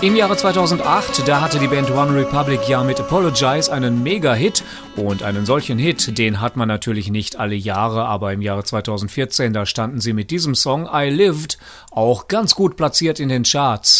Im Jahre 2008, da hatte die Band One Republic ja mit Apologize einen Mega-Hit. Und einen solchen Hit, den hat man natürlich nicht alle Jahre, aber im Jahre 2014, da standen sie mit diesem Song I Lived auch ganz gut platziert in den Charts.